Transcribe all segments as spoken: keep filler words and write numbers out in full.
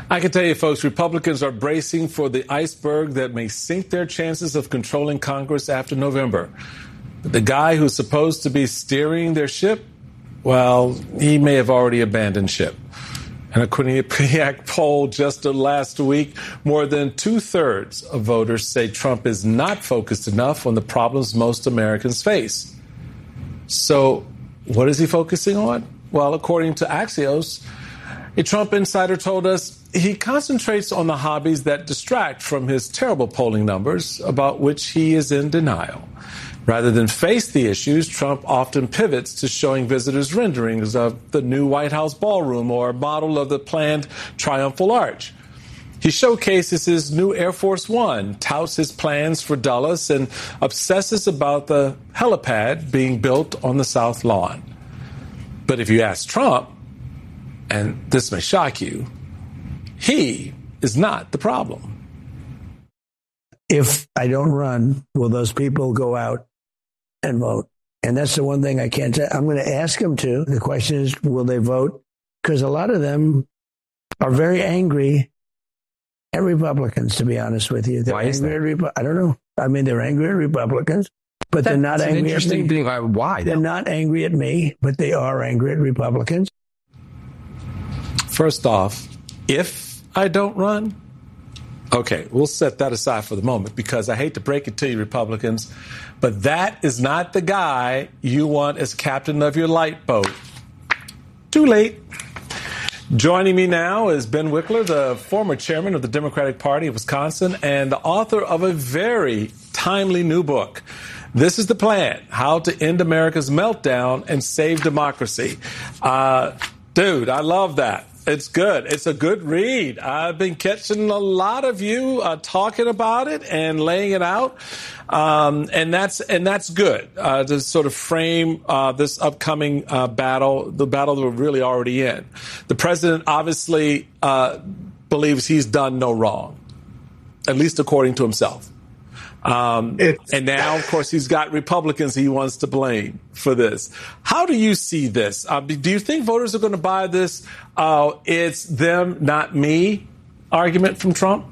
I can tell you, folks, Republicans are bracing for the iceberg that may sink their chances of controlling Congress after November. But the guy who's supposed to be steering their ship, well, he may have already abandoned ship. In a Quinnipiac poll just last week, more than two-thirds of voters say Trump is not focused enough on the problems most Americans face. So what is he focusing on? Well, according to Axios, a Trump insider told us he concentrates on the hobbies that distract from his terrible polling numbers, about which he is in denial. Rather than face the issues, Trump often pivots to showing visitors renderings of the new White House ballroom or a model of the planned Triumphal Arch. He showcases his new Air Force One, touts his plans for Dulles, and obsesses about the helipad being built on the South Lawn. But if you ask Trump, and this may shock you, he is not the problem. If I don't run, will those people go out and vote? And that's the one thing I can't say. I'm going to ask them to. The question is, will they vote? Because a lot of them are very angry at Republicans, to be honest with you. They're Why is angry that? At Repu- I don't know. I mean, they're angry at Republicans, but That's they're not an angry at interesting me. thing. Uh, Why? They're not angry at me, but they are angry at Republicans. First off, if I don't run, okay, we'll set that aside for the moment, because I hate to break it to you, Republicans, but that is not the guy you want as captain of your light boat. Too late. Joining me now is Ben Wickler, the former chairman of the Democratic Party of Wisconsin and the author of a very timely new book. This is the plan: How to End America's Meltdown and Save Democracy. Uh, dude, I love that. It's good. It's a good read. I've been catching a lot of you uh, talking about it and laying it out, um, and that's and that's good uh, to sort of frame uh, this upcoming uh, battle, the battle that we're really already in. The president obviously uh, believes he's done no wrong, at least according to himself. Um, and now, of course, he's got Republicans he wants to blame for this. How do you see this? Uh, do you think voters are going to buy this uh, it's them, not me argument from Trump?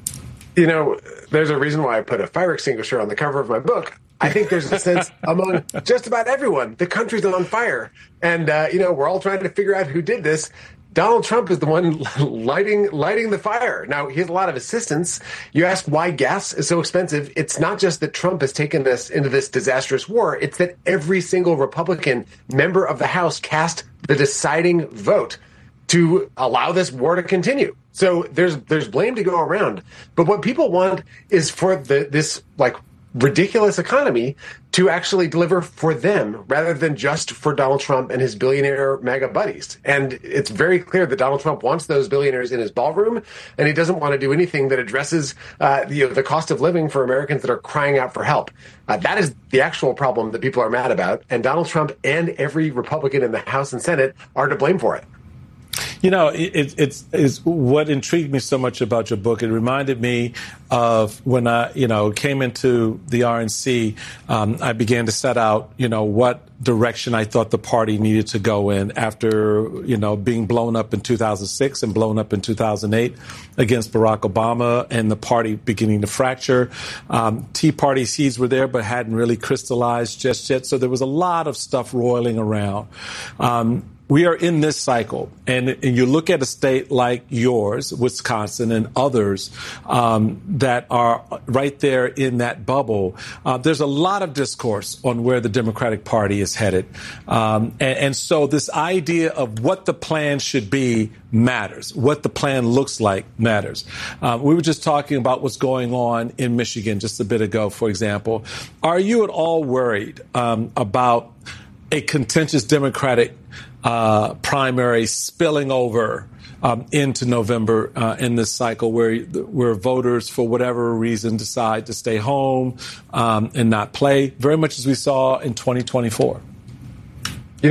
You know, there's a reason why I put a fire extinguisher on the cover of my book. I think there's a sense among just about everyone, the country's on fire. And, uh, you know, we're all trying to figure out who did this. Donald Trump is the one lighting lighting the fire. Now, he has a lot of assistance. You ask why gas is so expensive. It's not just that Trump has taken us into this disastrous war. It's that every single Republican member of the House cast the deciding vote to allow this war to continue. So there's there's blame to go around. But what people want is for the this like ridiculous economy to actually deliver for them rather than just for Donald Trump and his billionaire MAGA buddies. And it's very clear that Donald Trump wants those billionaires in his ballroom, and he doesn't want to do anything that addresses uh, the, the cost of living for Americans that are crying out for help. Uh, that is the actual problem that people are mad about, and Donald Trump and every Republican in the House and Senate are to blame for it. You know, it, it's, it's what intrigued me so much about your book. It reminded me of when I, you know, came into the R N C. Um, I began to set out, you know, what direction I thought the party needed to go in after, you know, being blown up in two thousand six and blown up in two thousand eight against Barack Obama and the party beginning to fracture. Um, Tea Party seeds were there, but hadn't really crystallized just yet. So there was a lot of stuff roiling around. Um, We are in this cycle, and, and you look at a state like yours, Wisconsin, and others um, that are right there in that bubble. Uh, there's a lot of discourse on where the Democratic Party is headed. Um, and, and so this idea of what the plan should be matters. What the plan looks like matters. Uh, we were just talking about what's going on in Michigan just a bit ago, for example. Are you at all worried um, about a contentious Democratic Uh, primary spilling over um, into November uh, in this cycle where where voters, for whatever reason, decide to stay home um, and not play, very much as we saw in twenty twenty-four? You know,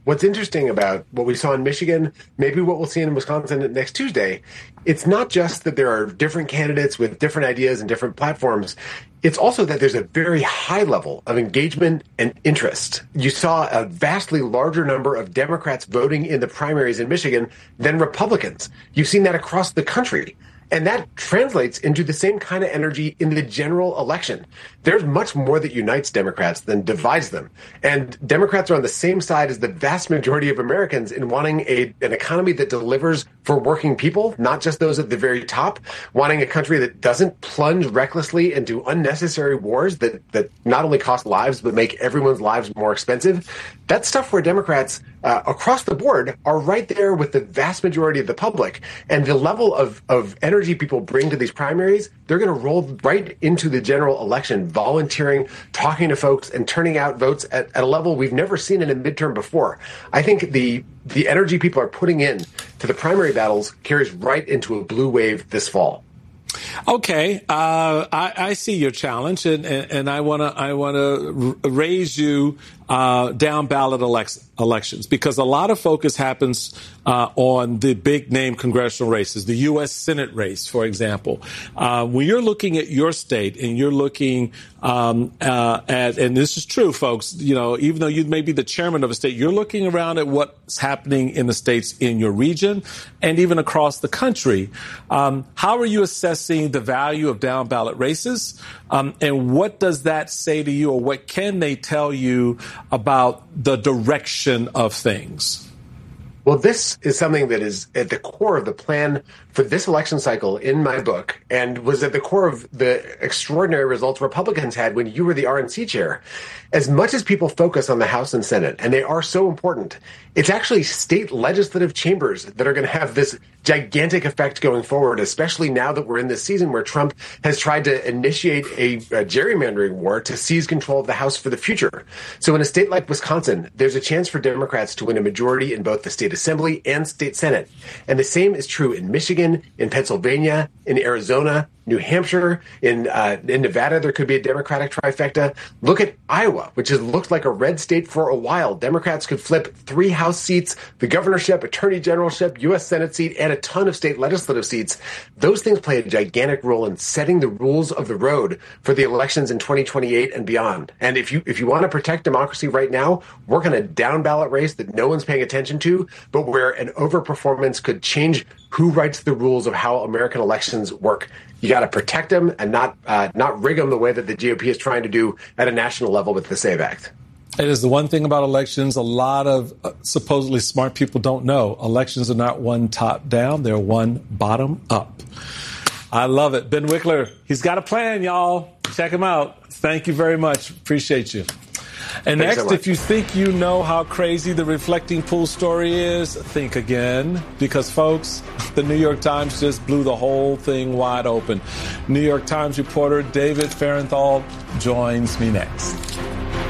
what's interesting about what we saw in Michigan, maybe what we'll see in Wisconsin next Tuesday, it's not just that there are different candidates with different ideas and different platforms. It's also that there's a very high level of engagement and interest. You saw a vastly larger number of Democrats voting in the primaries in Michigan than Republicans. You've seen that across the country. And that translates into the same kind of energy in the general election. There's much more that unites Democrats than divides them. And Democrats are on the same side as the vast majority of Americans in wanting a, an economy that delivers for working people, not just those at the very top, wanting a country that doesn't plunge recklessly into unnecessary wars that, that not only cost lives, but make everyone's lives more expensive. That's stuff where Democrats uh, across the board are right there with the vast majority of the public. And the level of, of energy people bring to these primaries, they're going to roll right into the general election, volunteering, talking to folks, and turning out votes at, at a level we've never seen in a midterm before. I think the the energy people are putting in to the primary battles carries right into a blue wave this fall. Okay, uh, I, I see your challenge, and, and, and I want to I want to r- raise you uh, down ballot elect- elections, because a lot of focus happens uh, on the big name congressional races, the U S Senate race, for example. Uh, when you're looking at your state and you're looking um, uh, at, and this is true, folks, you know, even though you may be the chairman of a state, you're looking around at what's happening in the states in your region and even across the country. Um, how are you assessing the value of down ballot races? Um, and what does that say to you, or what can they tell you about the direction of things? Well, this is something that is at the core of the plan for this election cycle in my book, and was at the core of the extraordinary results Republicans had when you were the R N C chair. As much as people focus on the House and Senate, and they are so important, it's actually state legislative chambers that are going to have this gigantic effect going forward, especially now that we're in this season where Trump has tried to initiate a, a gerrymandering war to seize control of the House for the future. So in a state like Wisconsin, there's a chance for Democrats to win a majority in both the state assembly and state Senate. And the same is true in Michigan, in Pennsylvania, in Arizona, New Hampshire, in uh, in Nevada, there could be a Democratic trifecta. Look at Iowa, which has looked like a red state for a while. Democrats could flip three House seats, the governorship, attorney generalship, U S Senate seat, and a ton of state legislative seats. Those things play a gigantic role in setting the rules of the road for the elections in twenty twenty-eight and beyond. And if you if you want to protect democracy right now, work on a down ballot race that no one's paying attention to, but where an overperformance could change who writes the rules of how American elections work. You got to protect them and not uh, not rig them the way that the G O P is trying to do at a national level with the SAVE Act. It is the one thing about elections a lot of uh, supposedly smart people don't know. Elections are not one top down, they're one bottom up. I love it. Ben Wickler, he's got a plan, y'all. Check him out. Thank you very much. Appreciate you. And Thanks next, so if you think you know how crazy the Reflecting Pool story is, think again. Because, folks, the New York Times just blew the whole thing wide open. New York Times reporter David Fahrenthold joins me next.